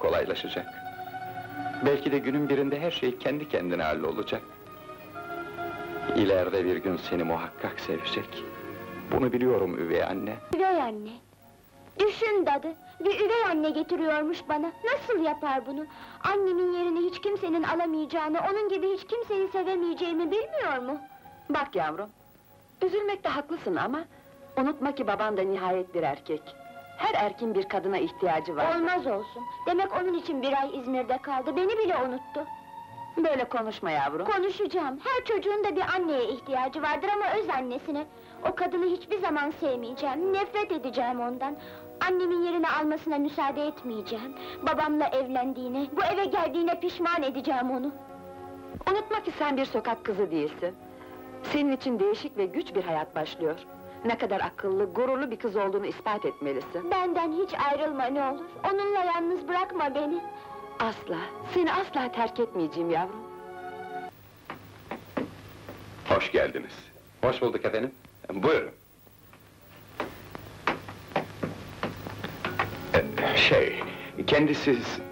kolaylaşacak. Belki de günün birinde her şey kendi kendine hallolacak. İleride bir gün seni muhakkak sevecek. Bunu biliyorum üvey anne. Üvey anne! Düşün dadı, bir üvey anne getiriyormuş bana. Nasıl yapar bunu? Annemin yerini hiç kimsenin alamayacağını, onun gibi hiç kimseyi sevemeyeceğimi bilmiyor mu? Bak yavrum, üzülmekte haklısın ama unutma ki baban da nihayet bir erkek. Her erkin bir kadına ihtiyacı var. Olmaz olsun. Demek onun için bir ay İzmir'de kaldı, beni bile unuttu. Böyle konuşma yavrum. Konuşacağım, her çocuğun da bir anneye ihtiyacı vardır ama öz annesine. O kadını hiçbir zaman sevmeyeceğim, nefret edeceğim ondan. Annemin yerini almasına müsaade etmeyeceğim. Babamla evlendiğine, bu eve geldiğine pişman edeceğim onu. Unutma ki sen bir sokak kızı değilsin. Senin için değişik ve güç bir hayat başlıyor. Ne kadar akıllı, gururlu bir kız olduğunu ispat etmelisin. Benden hiç ayrılma ne olur, onunla yalnız bırakma beni. Asla, seni asla terk etmeyeceğim yavrum. Hoş geldiniz. Hoş bulduk efendim. Buyurun. Kendisi